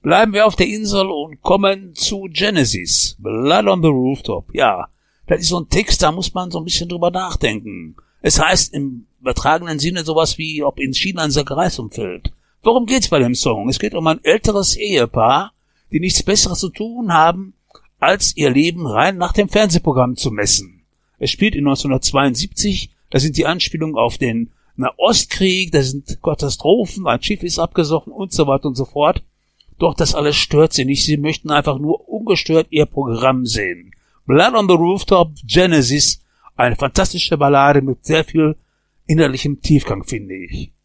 Bleiben wir auf der Insel und kommen zu Genesis. Blood on the Rooftop. Ja, das ist so ein Text, da muss man so ein bisschen drüber nachdenken. Es heißt im übertragenen Sinne sowas wie, ob in China ein Sackreis umfällt. Worum geht's bei dem Song? Es geht um ein älteres Ehepaar, die nichts Besseres zu tun haben, als ihr Leben rein nach dem Fernsehprogramm zu messen. Es spielt in 1972, da sind die Anspielungen auf den Nahostkrieg, da sind Katastrophen, ein Schiff ist abgesoffen und so weiter und so fort. Doch das alles stört sie nicht, sie möchten einfach nur ungestört ihr Programm sehen. Blood on the Rooftop, Genesis, eine fantastische Ballade mit sehr viel innerlichem Tiefgang, finde ich.